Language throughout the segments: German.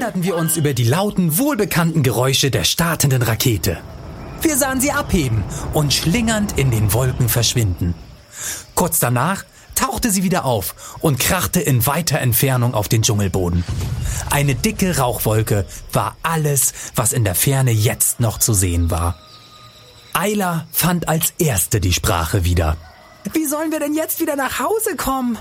wunderten wir uns über die lauten, wohlbekannten Geräusche der startenden Rakete. Wir sahen sie abheben und schlingernd in den Wolken verschwinden. Kurz danach tauchte sie wieder auf und krachte in weiter Entfernung auf den Dschungelboden. Eine dicke Rauchwolke war alles, was in der Ferne jetzt noch zu sehen war. Ayla fand als erste die Sprache wieder. Wie sollen wir denn jetzt wieder nach Hause kommen?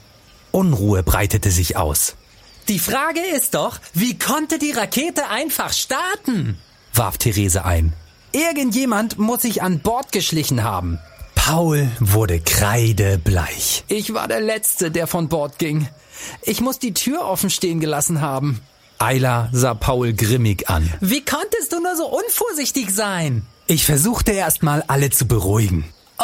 Unruhe breitete sich aus. Die Frage ist doch, wie konnte die Rakete einfach starten? Warf Therese ein. Irgendjemand muss sich an Bord geschlichen haben. Paul wurde kreidebleich. Ich war der Letzte, der von Bord ging. Ich muss die Tür offen stehen gelassen haben. Ayla sah Paul grimmig an. Wie konntest du nur so unvorsichtig sein? Ich versuchte erst mal alle zu beruhigen.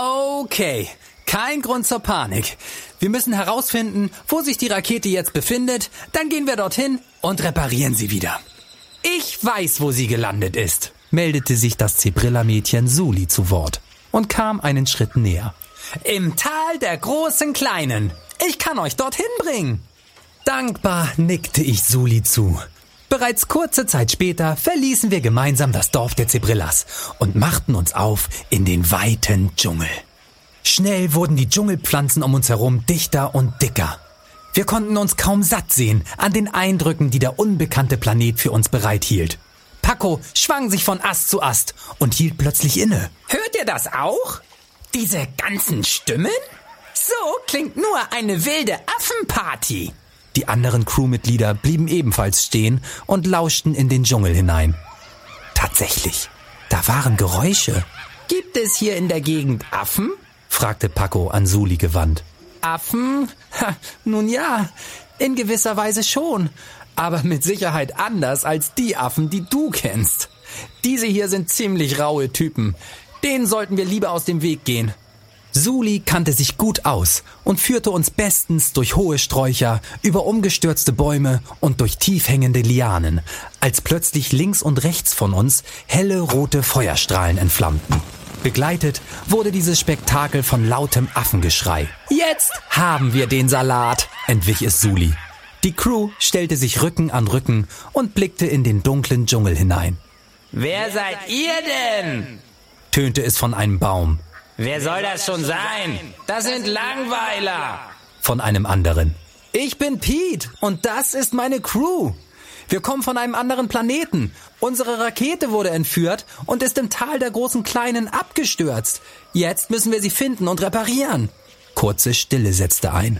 Okay, kein Grund zur Panik. Wir müssen herausfinden, wo sich die Rakete jetzt befindet. Dann gehen wir dorthin und reparieren sie wieder. Ich weiß, wo sie gelandet ist, meldete sich das Zebrilla-Mädchen Suli zu Wort und kam einen Schritt näher. Im Tal der großen Kleinen. Ich kann euch dorthin bringen. Dankbar nickte ich Suli zu. Bereits kurze Zeit später verließen wir gemeinsam das Dorf der Zebrillas und machten uns auf in den weiten Dschungel. Schnell wurden die Dschungelpflanzen um uns herum dichter und dicker. Wir konnten uns kaum satt sehen an den Eindrücken, die der unbekannte Planet für uns bereithielt. Paco schwang sich von Ast zu Ast und hielt plötzlich inne. Hört ihr das auch? Diese ganzen Stimmen? So klingt nur eine wilde Affenparty. Die anderen Crewmitglieder blieben ebenfalls stehen und lauschten in den Dschungel hinein. Tatsächlich, da waren Geräusche. Gibt es hier in der Gegend Affen? Fragte Paco an Suli gewandt. Affen? Nun ja, in gewisser Weise schon. Aber mit Sicherheit anders als die Affen, die du kennst. Diese hier sind ziemlich raue Typen. Denen sollten wir lieber aus dem Weg gehen. Suli kannte sich gut aus und führte uns bestens durch hohe Sträucher, über umgestürzte Bäume und durch tief hängende Lianen, als plötzlich links und rechts von uns helle rote Feuerstrahlen entflammten. Begleitet wurde dieses Spektakel von lautem Affengeschrei. Jetzt haben wir den Salat, entwich es Suli. Die Crew stellte sich Rücken an Rücken und blickte in den dunklen Dschungel hinein. Wer seid ihr denn? Tönte es von einem Baum. Wer soll das schon sein? Das sind Langweiler. Von einem anderen. Ich bin Pete und das ist meine Crew. Wir kommen von einem anderen Planeten. Unsere Rakete wurde entführt und ist im Tal der großen Kleinen abgestürzt. Jetzt müssen wir sie finden und reparieren. Kurze Stille setzte ein.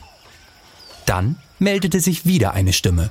Dann meldete sich wieder eine Stimme.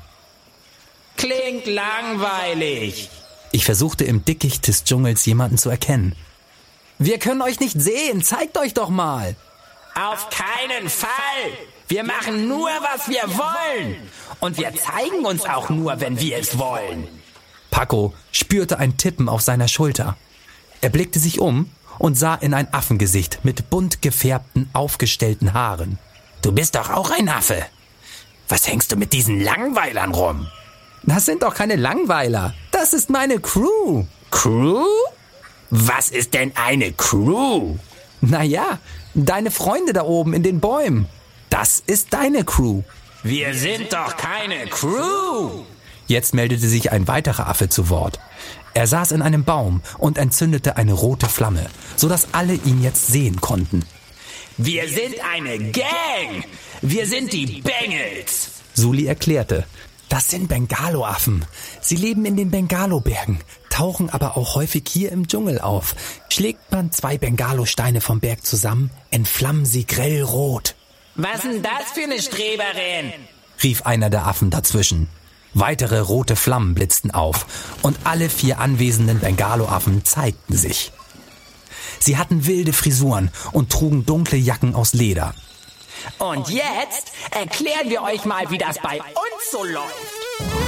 Klingt langweilig. Ich versuchte im Dickicht des Dschungels jemanden zu erkennen. Wir können euch nicht sehen, zeigt euch doch mal. Auf keinen Fall. Wir machen nur, was wir wollen. Und wir zeigen uns auch nur, wenn wir es wollen. Paco spürte ein Tippen auf seiner Schulter. Er blickte sich um und sah in ein Affengesicht mit bunt gefärbten, aufgestellten Haaren. Du bist doch auch ein Affe. Was hängst du mit diesen Langweilern rum? Das sind doch keine Langweiler. Das ist meine Crew. Crew? Was ist denn eine Crew? Naja, deine Freunde da oben in den Bäumen. Das ist deine Crew. Wir sind doch keine Crew. Jetzt meldete sich ein weiterer Affe zu Wort. Er saß in einem Baum und entzündete eine rote Flamme, sodass alle ihn jetzt sehen konnten. Wir sind eine Gang. Wir sind die Bengels. Suli erklärte. Das sind Bengalo-Affen. Sie leben in den Bengalo-Bergen, tauchen aber auch häufig hier im Dschungel auf. Schlägt man 2 Bengalo-Steine vom Berg zusammen, entflammen sie grellrot. Was ist denn das für eine Streberin? Rief einer der Affen dazwischen. Weitere rote Flammen blitzten auf und alle 4 anwesenden Bengalo-Affen zeigten sich. Sie hatten wilde Frisuren und trugen dunkle Jacken aus Leder. Und jetzt erklären wir euch mal, wie das bei uns so läuft.